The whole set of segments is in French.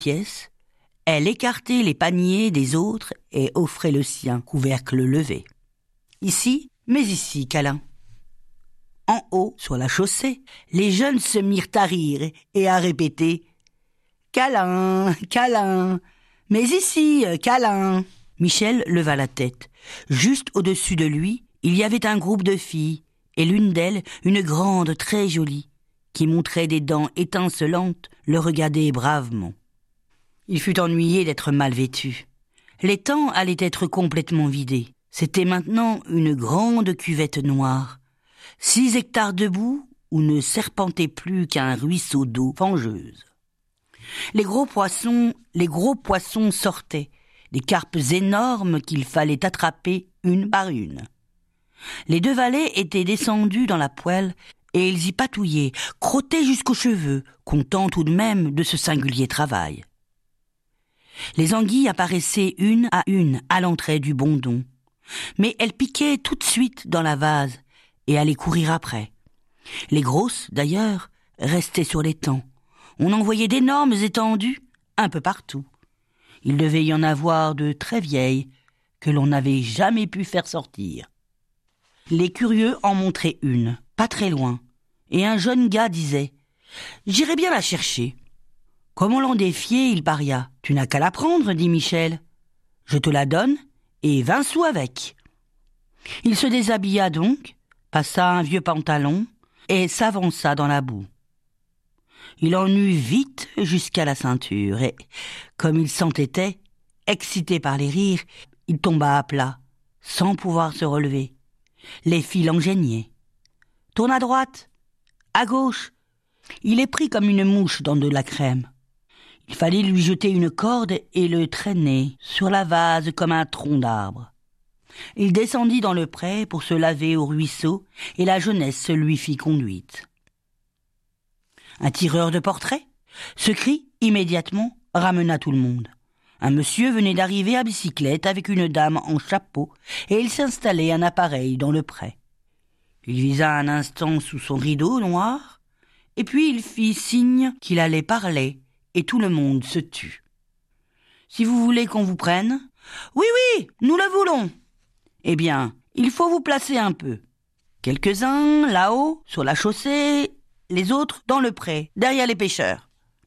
pièce, elle écartait les paniers des autres et offrait le sien, couvercle levé. Ici, mais ici, câlin. En haut, sur la chaussée, les jeunes se mirent à rire et à répéter « Câlin, câlin, mais ici, câlin !» Michel leva la tête. Juste au-dessus de lui, il y avait un groupe de filles, et l'une d'elles, une grande, très jolie, qui montrait des dents étincelantes, le regardait bravement. Il fut ennuyé d'être mal vêtu. L'étang allait être complètement vidé. C'était maintenant une grande cuvette noire. 6 hectares debout où ne serpentait plus qu'un ruisseau d'eau fangeuse. Les gros poissons sortaient, des carpes énormes qu'il fallait attraper une par une. Les 2 valets étaient descendus dans la poêle et ils y patouillaient, crottaient jusqu'aux cheveux, contents tout de même de ce singulier travail. Les anguilles apparaissaient une à l'entrée du bondon, mais elles piquaient tout de suite dans la vase et allaient courir après. Les grosses, d'ailleurs, restaient sur l'étang. On en voyait d'énormes étendues un peu partout. Il devait y en avoir de très vieilles que l'on n'avait jamais pu faire sortir. Les curieux en montraient une, pas très loin, et un jeune gars disait « J'irai bien la chercher ». Comme on l'en défiait, il paria. « Tu n'as qu'à la prendre, dit Michel. Je te la donne et 20 sous avec. » Il se déshabilla donc, passa un vieux pantalon et s'avança dans la boue. Il en eut vite jusqu'à la ceinture et, comme il s'entêtait, excité par les rires, il tomba à plat, sans pouvoir se relever. Les filles l'engeignaient. « Tourne à droite, à gauche !» Il est pris comme une mouche dans de la crème. Il fallait lui jeter une corde et le traîner sur la vase comme un tronc d'arbre. Il descendit dans le pré pour se laver au ruisseau et la jeunesse lui fit conduite. Un tireur de portrait ? Ce cri, immédiatement, ramena tout le monde. Un monsieur venait d'arriver à bicyclette avec une dame en chapeau et il s'installait un appareil dans le pré. Il visa un instant sous son rideau noir et puis il fit signe qu'il allait parler et tout le monde se tut. « Si vous voulez qu'on vous prenne ?»« Oui, oui, nous le voulons !»« Eh bien, il faut vous placer un peu. Quelques-uns là-haut, sur la chaussée, les autres dans le pré, derrière les pêcheurs. »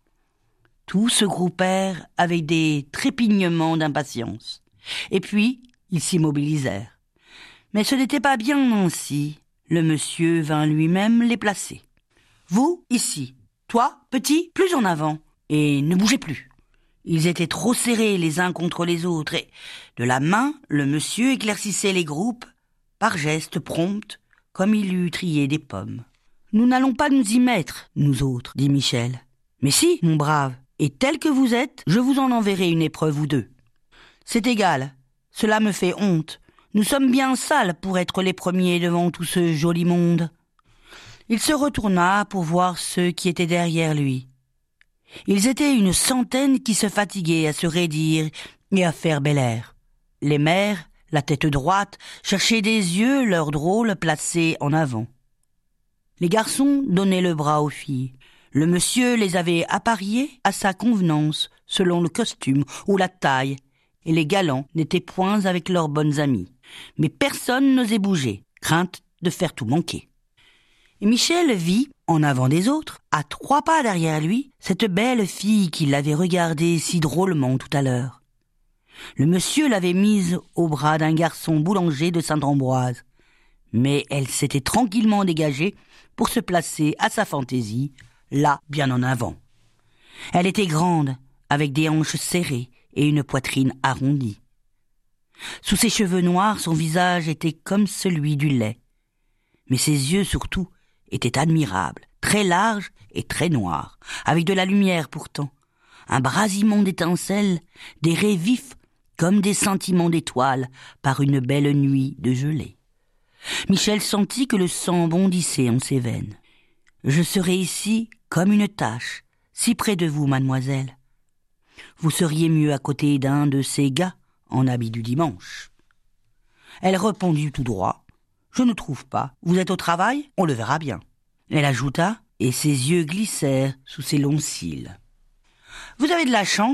Tous se groupèrent avec des trépignements d'impatience. Et puis, ils s'immobilisèrent. Mais ce n'était pas bien ainsi. Le monsieur vint lui-même les placer. « Vous, ici. Toi, petit, plus en avant. Et ne bougez plus. » Ils étaient trop serrés les uns contre les autres et, de la main, le monsieur éclaircissait les groupes, par gestes prompts, comme il eût trié des pommes. « Nous n'allons pas nous y mettre, nous autres, dit Michel. Mais si, mon brave, et tel que vous êtes, je vous en enverrai une épreuve ou deux. C'est égal, cela me fait honte. Nous sommes bien sales pour être les premiers devant tout ce joli monde. » Il se retourna pour voir ceux qui étaient derrière lui. Ils étaient une centaine qui se fatiguaient à se raidir et à faire bel air. Les mères, la tête droite, cherchaient des yeux leurs drôles placés en avant. Les garçons donnaient le bras aux filles. Le monsieur les avait appariés à sa convenance, selon le costume ou la taille, et les galants n'étaient point avec leurs bonnes amies. Mais personne n'osait bouger, crainte de faire tout manquer. Et Michel vit, en avant des autres, à 3 pas derrière lui, cette belle fille qui l'avait regardé si drôlement tout à l'heure. Le monsieur l'avait mise au bras d'un garçon boulanger de Saint-Ambroise, mais elle s'était tranquillement dégagée pour se placer à sa fantaisie, là, bien en avant. Elle était grande, avec des hanches serrées et une poitrine arrondie. Sous ses cheveux noirs, son visage était comme celui du lait. Mais ses yeux, surtout, étaient admirables, très larges et très noirs, avec de la lumière pourtant, un brasillement d'étincelles, des raies vifs comme des scintillements d'étoiles par une belle nuit de gelée. Michel sentit que le sang bondissait en ses veines. « Je serai ici comme une tache, si près de vous, mademoiselle. Vous seriez mieux à côté d'un de ces gars en habit du dimanche. » Elle répondit tout droit. « Je ne trouve pas. Vous êtes au travail ? On le verra bien. » Elle ajouta, et ses yeux glissèrent sous ses longs cils. Vous avez de la chance.